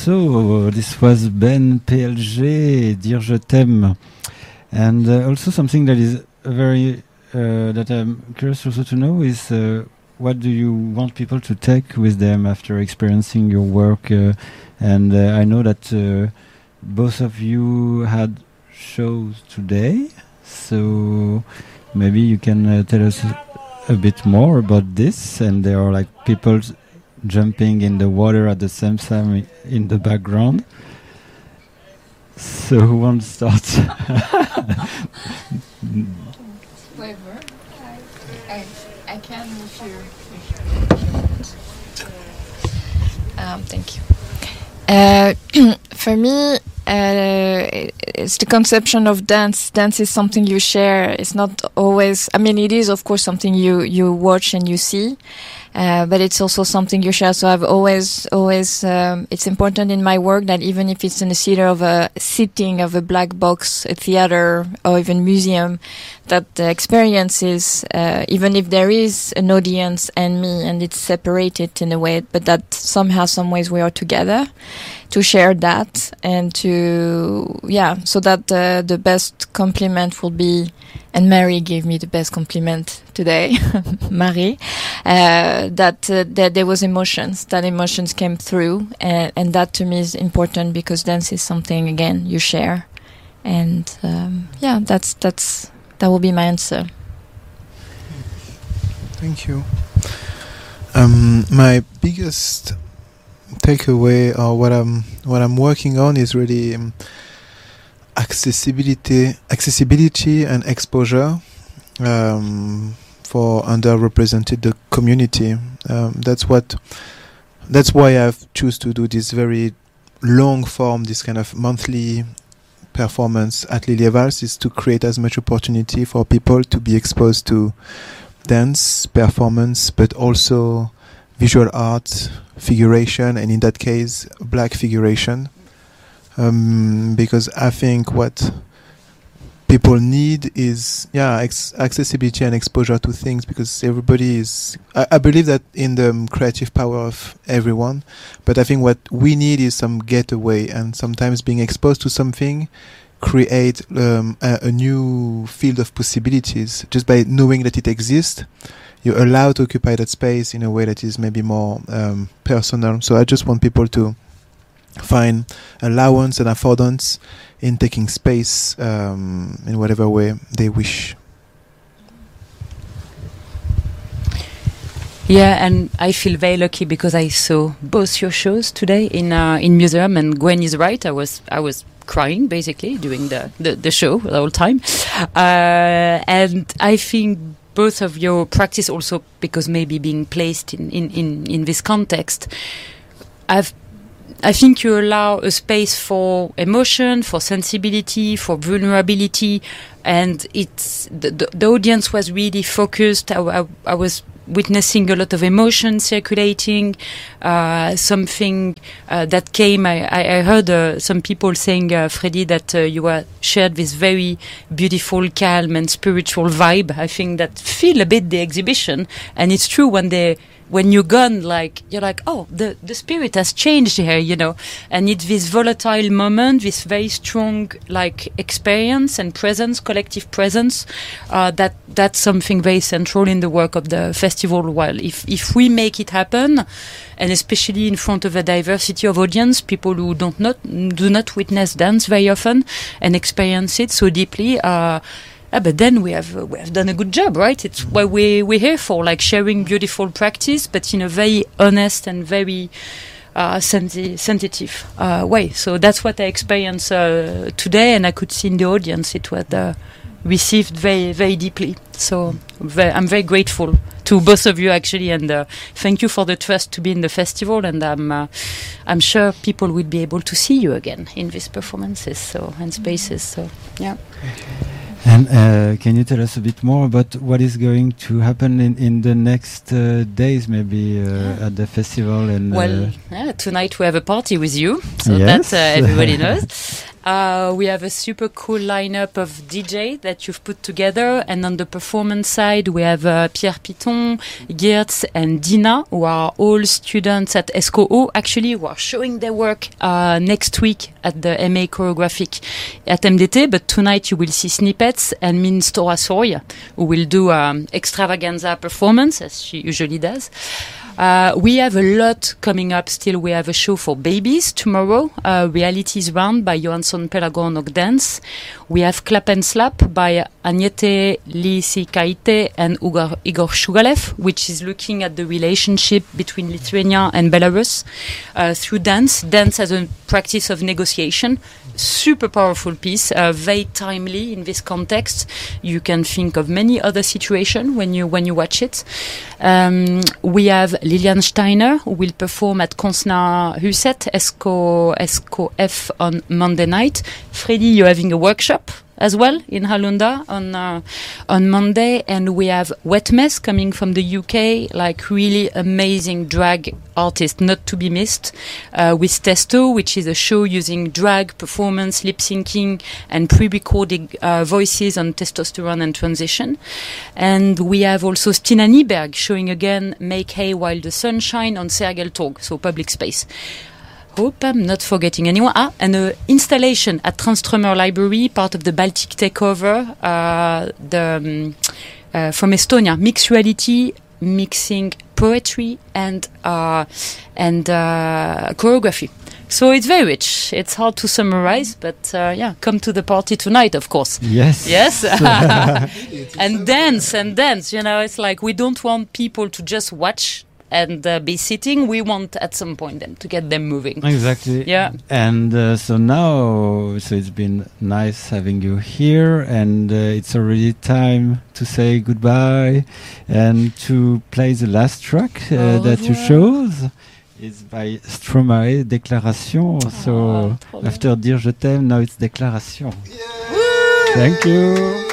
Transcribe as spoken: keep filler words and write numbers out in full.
So this was Ben P L G, Dire Je t'aime, and uh, also something that is very uh, that I'm curious also to know is uh, what do you want people to take with them after experiencing your work? Uh, and uh, I know that uh, both of you had shows today, so maybe you can uh, tell us a bit more about this. And there are like people jumping in the water at the same time in the background. So who wants to start? Whoever. I, I can if you, if you um, thank you. Uh, for me, uh, it's the conception of dance. Dance is something you share. It's not always, I mean, it is of course something you, you watch and you see. Uh, but it's also something you share. So I've always, always, um, it's important in my work that even if it's in a theater of a sitting of a black box, a theater, or even museum, that the experience is, uh, even if there is an audience and me, and it's separated in a way, but that somehow, some ways we are together to share that and to, yeah, so that uh, the best compliment will be, and Mary gave me the best compliment today, Marie, uh, that, uh, that there was emotions, that emotions came through, and, and that to me is important because dance is something, again, you share. And um, yeah, that's, that's, that will be my answer. Thank you. Um, my biggest takeaway, or what I'm what I'm working on, is really um, accessibility, accessibility and exposure um, for underrepresented the community. Um, that's what. That's why I've choose to do this very long form, this kind of monthly performance at Lilie Valse, is to create as much opportunity for people to be exposed to dance, performance, but also visual art, figuration, and in that case, black figuration. Um, because I think what people need is, yeah, ex- accessibility and exposure to things, because everybody is, I, I believe that in the um, creative power of everyone, but I think what we need is some getaway, and sometimes being exposed to something create um, a, a new field of possibilities. Just by knowing that it exists, you're allowed to occupy that space in a way that is maybe more um, personal. So I just want people to find allowance and affordance in taking space um, in whatever way they wish. Yeah, and I feel very lucky because I saw both your shows today in uh, in museum. And Gwen is right. I was I was crying basically during the the, the show the whole time, uh, and I think both of your practice also, because maybe being placed in in in, in this context, I've. I think you allow a space for emotion, for sensibility, for vulnerability, and it's the, the, the audience was really focused. I, I, I was witnessing a lot of emotion circulating, uh, something uh, that came. I, I heard uh, some people saying, uh, Freddy, that uh, you are shared this very beautiful, calm and spiritual vibe. I think that feel a bit the exhibition, and it's true when they. When you're gone, like, you're like, oh, the, the spirit has changed here, you know, and it's this volatile moment, this very strong, like, experience and presence, collective presence, uh, that, that's something very central in the work of the festival. Well, if, if we make it happen, and especially in front of a diversity of audience, people who don't not, do not witness dance very often and experience it so deeply, uh, Ah, but then we have uh, we have done a good job, right? It's what we we're here for, like sharing beautiful practice, but in a very honest and very uh, sensi- sensitive uh, way. So that's what I experienced uh, today, and I could see in the audience it was uh, received very very deeply. So ve- I'm very grateful to both of you actually, and uh, thank you for the trust to be in the festival. And I'm uh, I'm sure people will be able to see you again in these performances, so and spaces. So yeah. And uh, can you tell us a bit more about what is going to happen in, in the next uh, days, maybe uh, yeah. at the festival? And well, uh, yeah, tonight we have a party with you, so yes. that uh, everybody knows. Uh, we have a super cool lineup of D J that you've put together, and on the performance side, we have uh, Pierre Piton, Geertz, and Dina, who are all students at S C O O, actually, who are showing their work uh, next week at the M A Choreographic at M D T. But tonight you will see snippets, and Min Storasoy, who will do um, extravaganza performance, as she usually does. Uh, we have a lot coming up still. We have a show for babies tomorrow, uh, Realities Round by Johansson Pelagon og Dance. We have Clap and Slap by Agnete Lisikaite and Igor, Igor Shugalev, which is looking at the relationship between Lithuania and Belarus uh, through dance. Dance as a practice of negotiation. Super powerful piece, uh, very timely in this context. You can think of many other situations when you when you watch it. Um, we have Lilian Steiner, who will perform at Konsna Huset, S C O F on Monday night. Freddy, you're having a workshop as well in Halunda on uh, on Monday, and we have Wet Mess coming from the U K, like really amazing drag artist not to be missed, uh, with Testo, which is a show using drag performance, lip syncing, and pre-recorded uh, voices on testosterone and transition. And we have also Stina Nyberg showing again Make Hay While the Sun Shine on Sergel Torg, so public space. Hope I'm not forgetting anyone. Ah, and an installation at Tranströmer Library, part of the Baltic Takeover, uh, the, um, uh, from Estonia, mixed reality, mixing poetry and uh, and uh, choreography. So it's very rich. It's hard to summarize, but uh, yeah, come to the party tonight, of course. Yes. Yes. And dance and dance. You know, it's like we don't want people to just watch and uh, be sitting. We want at some point them to get them moving. Exactly. Yeah. And uh, so now, so it's been nice having you here, and uh, it's already time to say goodbye and to play the last track uh, Au that you revoir. chose. It's by Stromae, Déclaration. So trop bien. after Dire Je t'aime, now it's Déclaration. Thank you.